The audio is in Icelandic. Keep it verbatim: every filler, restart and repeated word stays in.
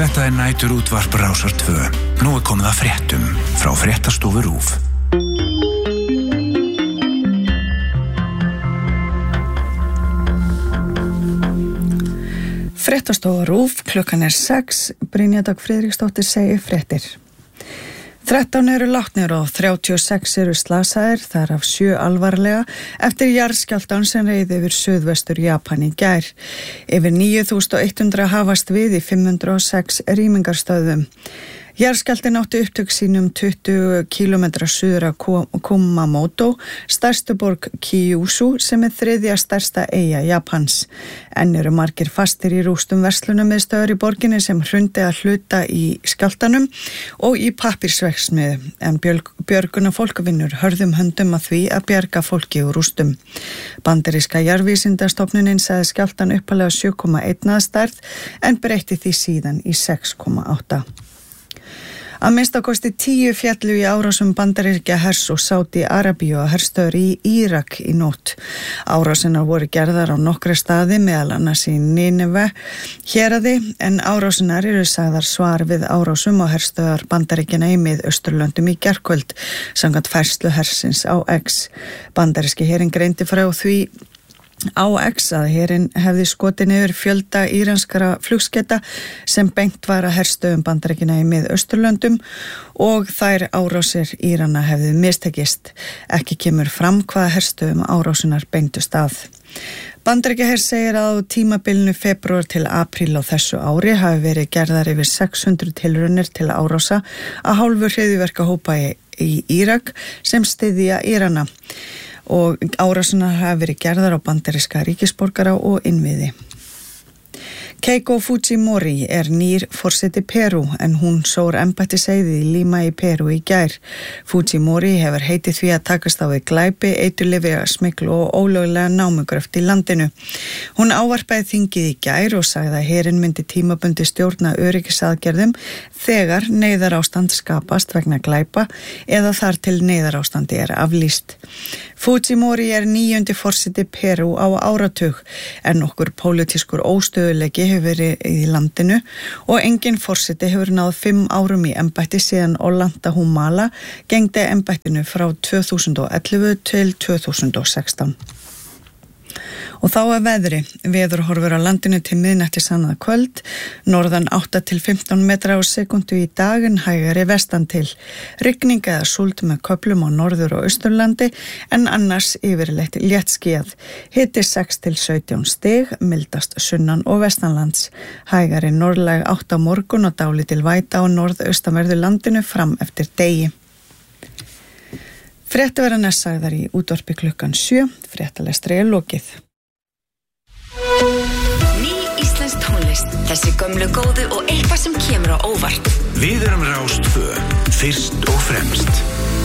Þetta er nætur útvarp Rásar tvö. Nú er komið að fréttum frá fréttastofu RÚV. Fréttastofa RÚV, klukkan er sex, Brynja Dögg Friðriksdóttir segir fréttir. þrettán eru látnir og þrjátíu og sex eru slasaðir, þar af sjö alvarlega, eftir jarðskjálftan sem reið yfir suðvestur Japan í gær. Yfir níu þúsund hundrað hafast við í fimm hundruð og sex rýmingarstöðum. Jarðskjálftinn átti upptök sínum tuttugu kílómetra suður af Kumamoto, stærstu borg Kyushu, sem er þriðja stærsta eyja Japans. Enn eru margir fastir í rústum verslunarmiðstöðvar í borginni sem hrundi að hluta í skjálftanum og í pappírsverksmiðju, en björguna fólkavinnur hörðum höndum að því að bjarga fólki úr rústum. Bandaríska jarðvísindastofnunin sagði skjálftan uppalega sjö komma eitt að stærð en breytti því síðan í sex komma átta. Að minnsta kosti tíu féllu í árásum Bandaríkja hers og Sádi Arabíu og herstöðvar í Írak í nótt. Árásinar voru gerðar á nokkra staði, meðal annars í Nineve héraði, en árásinar eru sagðar svar við árásum og herstöðvar Bandaríkjanna í Mið-Austurlöndum í gærkvöld, samkvæmt færslu hersins á X. Bandaríski herinn greindi frá því á X að herinn hefði skotið niður fjölda íranskara flugskeyta sem beint var að herstöðum Bandaríkjanna í Mið-Austurlöndum og þær árásir Írana hefði mistekist. Ekki kemur fram hvaða herstöðum árásinar beintust að. Bandaríkjaher segir að á tímabilinu febrúar til apríl á þessu ári hafi verið gerðar yfir sex hundruð tilraunir til árása að hálfu hryðjuverkahópa í, í Írak sem styðja Írana. Og árásunar hafa verið gerðar á bandaríska ríkisborgara og innviði. Keiko Fujimori er nýr forseti Perú en hún sór embættiseið í Lima í Perú í gær. Fujimori hefur heitið því að takast á við glæpi, eiturlyfja, smygl og ólöglega námugröft í landinu. Hún ávarpaði þingið í gær og sagði að herinn myndi tímabundi stjórna öryggisaðgerðum þegar neyðarástand skapast vegna glæpa eða þar til neyðarástandi er aflýst. Fujimori er níundi forseti Perú á áratug en nokkur pólitískur óstöðuleiki hefur verið í landinu og engin forseti hefur náð fimm árum í embætti síðan Ollanta Humala gegndi embættinu frá tvö þúsund og ellefu til tvö þúsund og sextán. Og þá að veðri, veður horfur á landinu til miðnættis annað kvöld, norðan átta til fimmtán metra á sekundu í dag en hægari vestan til. Rigning eða súld með köflum á norður- og austurlandi en annars yfirleitt léttskýjað. Hiti sex til sautján stig, mildast sunnan og vestanlands. Hægari norðlæg átt á morgun og dálítil væta á norðaustanverðu landinu fram eftir degi. Fréttir verða næst sagðar í útvarpi klukkan sjö, fréttalestri er lokið. Ný íslensk tónlist, þessi gömlu góðu og eitthvað sem kemur á óvart. Við erum Rás tvö, fyrst og fremst.